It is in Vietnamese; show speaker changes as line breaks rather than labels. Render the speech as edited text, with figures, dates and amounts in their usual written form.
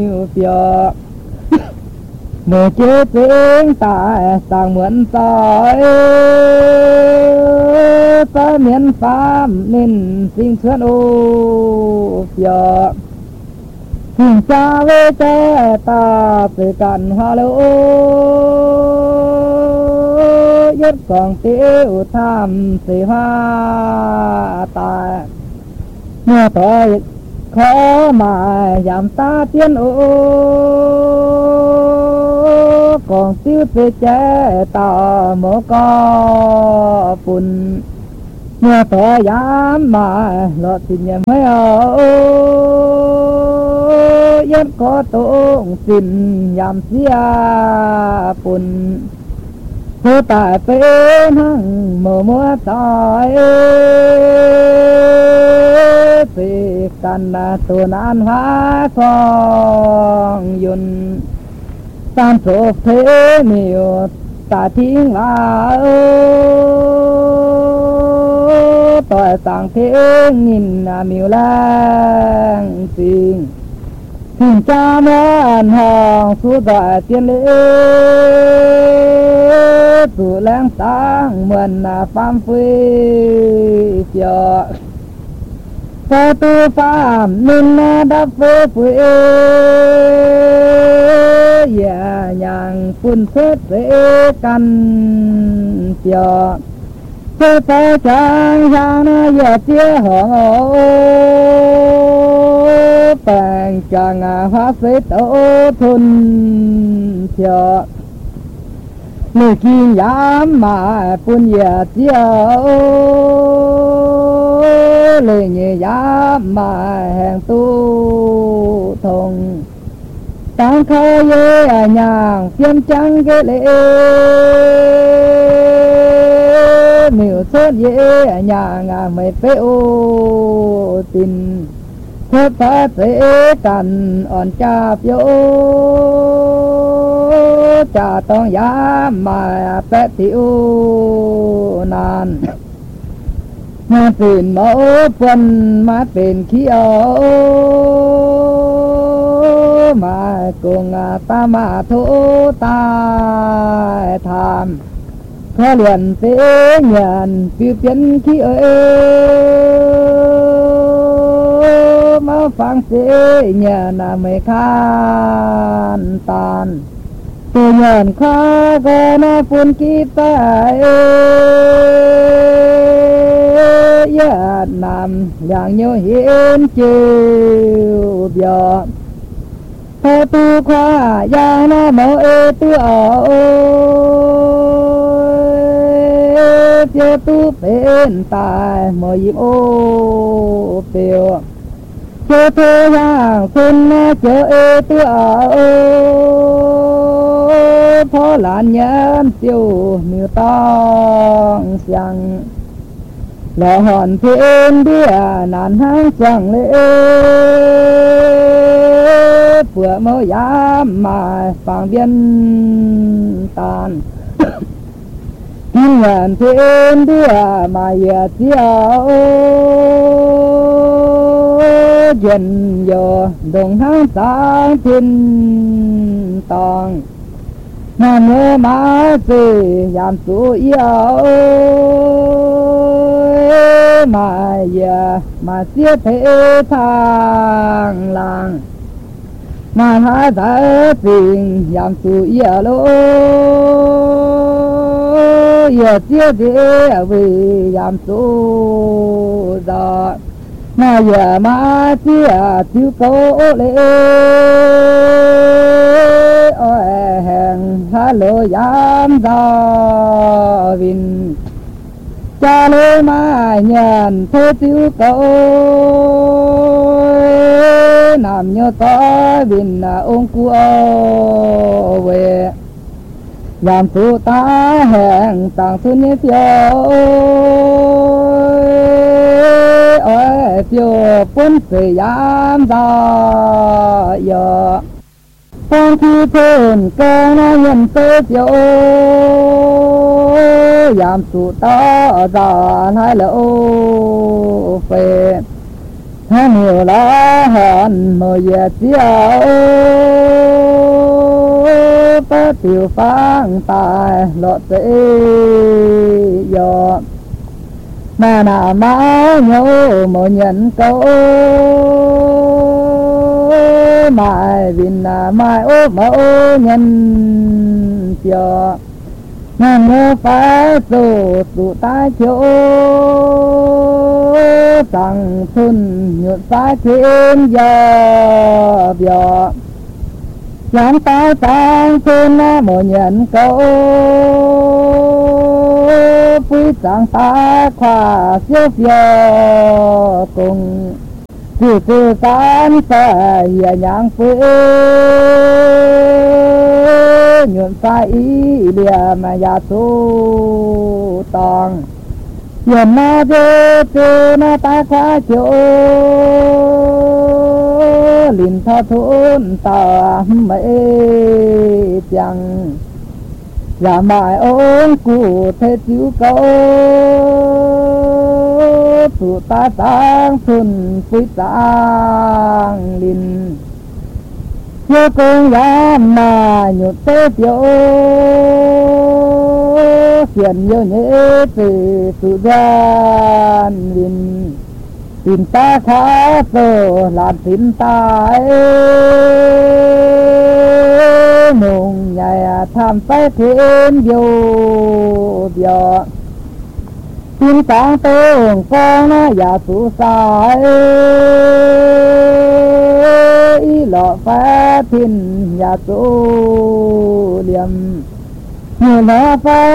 Việc mùa chế tiếng tại sang mượn soi phá miền pháp nên sinh xuất ô việc thường xa với trẻ ta phải cạn hoa lỗ nhất còn tiêu tham sự hoa tài mưa tội khó mà giảm ta tiến ô còn tiêu về trẻ ta mơ có phun mưa to dám mà lọt tình nhầm hay ô yên có tông xin giảm xia phun thơ tại phê hăng mơ mưa tỏi vì cần tuần an hóa con yun tan số thế nhiều ta thiên là tội sang thế nghìn miêu lang tình hình cha mến hồng su đại tiên lễ tu lang sáng mượn phàm phi chờ phật tu phạm nên đáp phê phê dạ nhàng phun phết phê căn chờ phê phê chẳng chẳng giờ chia hưởng ô bèn chẳng hóa phê tổ thun chờ người kia dám mà phun giờ chia lời nhẹ dám mà hẹn tu thông tăng khơi dễ nhàng phiên trắng cái lễ miêu sốt dễ nhàng mày phê ô tình thất phát dễ cần ổn cha phiếu cha tông dám mà phép thiếu nàn màเป็นmẫu phân màเป็นkhí ấu mà cùng ta mà thô ta tham khó liền tế nhận phiêu biến khí ơi mà phang tế nhận mê khan tàn tôi nhận khó gần phun khí tay Việt Nam dạng như hiến chiều bia thơ tu khoa gia na mẫu ê tu ở chia tu bên tài mơ dịp ô phiêu chia thơ hàng xuân chớ ê tu ở phó làn nhân siêu miêu tông sang lọ hòn thiên bia nàn hang chẳng lễ vừa mơ dám mà phàng viên tàn kim ngàn thiên bia mà giờ chiều dần giờ đồng hang sáng thiên tòng mà nhớ má gì giảm số yêu mà giờ mà chia thế thang làng mà hai thái tình giảm số yêu lô giờ chia thế vì giảm số giờ mà giờ mà chia thiếu cố lệ ôi hẹn hà lô giảm do vinh cha lê mà nhận thế thiếu cố nằm nhớ có vinh ông của về giảm số ta hẹn tặng xuân như phiêu ôi phiêu bốn sự giảm do giờ phong khi thôn cơ nó nhận tới phiêu giảm số ta ra hai lỗ phê nhiều lá hòn mờ về chiều bát tiểu phang tài lọt tê gió mà nà má nhớ một nhận câu mãi vì là mai ô mà ô nhân chờ nàng ngơ phải dù tụ tai chỗ rằng thun nhuận phải thiên giờ bờ chẳng tao tăng thun một nhận câu quý chẳng ta khoa siêu phiêu cùng từ tan phải nhang phê nhuận phải ý địa mà ya tu tòng nhuận na dê na ta khoa chỗ linh tha thôn ta mấy chẳng là mãi ôn cụ thế chịu câu tụ ta tăng thuần quý tăng linh chưa công giam mà nhột tê tiêu phiền nhiều nhé từ tự gian linh tin ta khá tổ làm tin ta mùng nhảy tham phải thiên vô bờ tin ta tông con ya tu sai ý lọ phá thiên ya tu liềm như nó phá